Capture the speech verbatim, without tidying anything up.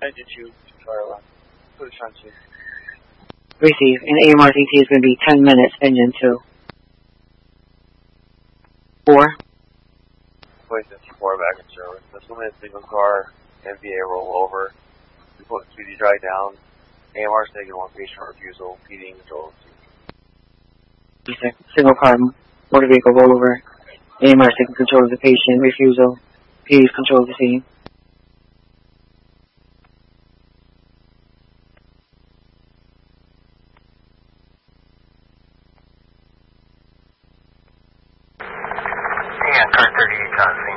Engine two, Charlie. Push on two. Receive. And A M R C T is going to be ten minutes, engine two. Four. Place fifty-four back in service. This one is single car, M V A rollover. We put Speedy Dry down. A M R taking one patient refusal, P D control. Single car, motor vehicle rollover. A M R taking control of the patient, refusal. P D's control of the scene. Yeah, car thirty-eight on scene.